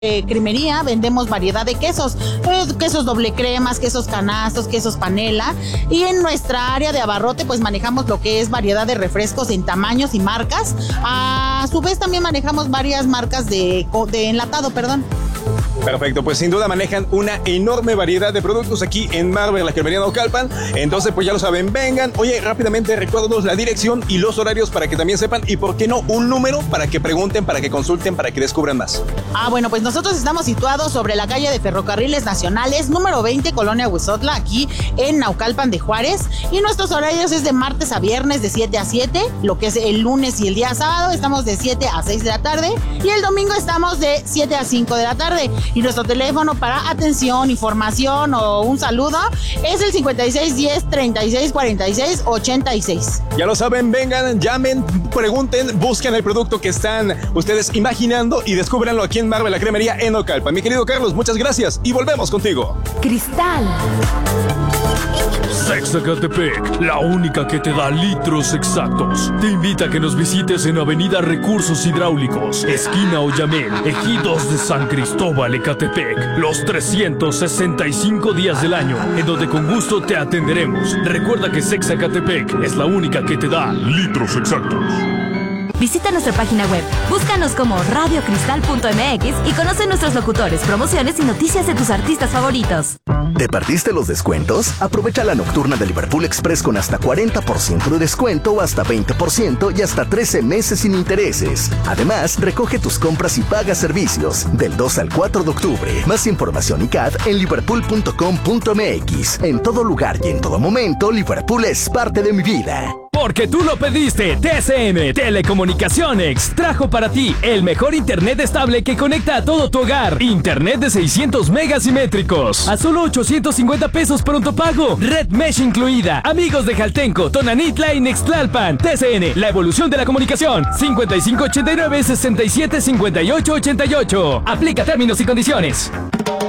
Cremería vendemos variedad de quesos, quesos doble cremas, quesos canastos, quesos panela, y en nuestra área de abarrote pues manejamos lo que es variedad de refrescos en tamaños y marcas. A su vez también manejamos varias marcas de enlatado, perdón. Perfecto, pues sin duda manejan una enorme variedad de productos aquí en Marvel, la Cremería Naucalpan. Entonces pues ya lo saben, vengan. Oye, rápidamente recuérdanos la dirección y los horarios para que también sepan, y por qué no un número para que pregunten, para que consulten, para que descubran más. Bueno, pues nosotros estamos situados sobre la calle de Ferrocarriles Nacionales, número 20, Colonia Huizotla, aquí en Naucalpan de Juárez, y nuestros horarios es de martes a viernes de 7 a 7, lo que es el lunes y el día sábado estamos de 7 a 6 de la tarde, y el domingo estamos de 7 a 5 de la tarde. Y nuestro teléfono para atención, información o un saludo es el 5610 36 46 86. Ya lo saben, vengan, llamen, pregunten, busquen el producto que están ustedes imaginando y descúbranlo aquí en Marvel, la Cremería en Naucalpan. Mi querido Carlos, muchas gracias y volvemos contigo. Cristal. Sexacatepec, la única que te da litros exactos. Te invita a que nos visites en Avenida Recursos Hidráulicos, esquina Oyamel, Ejidos de San Cristóbal, Ecatepec, los 365 días del año, en donde con gusto te atenderemos. Recuerda que Sexacatepec es la única que te da litros exactos. Visita nuestra página web, búscanos como radiocristal.mx y conoce nuestros locutores, promociones y noticias de tus artistas favoritos. ¿Te perdiste los descuentos? Aprovecha la nocturna de Liverpool Express con hasta 40% de descuento o hasta 20% y hasta 13 meses sin intereses. Además, recoge tus compras y paga servicios del 2 al 4 de octubre. Más información y CAD en liverpool.com.mx. En todo lugar y en todo momento, Liverpool es parte de mi vida. Porque tú lo pediste, TCM Telecomunicaciones trajo para ti el mejor internet estable que conecta a todo tu hogar. Internet de 600 megasimétricos a solo 850 pesos pronto pago. Red Mesh incluida. Amigos de Jaltenco, Tonanitla y Nextlalpan. TCN, la evolución de la comunicación. 5589 67 58 88. Aplica términos y condiciones.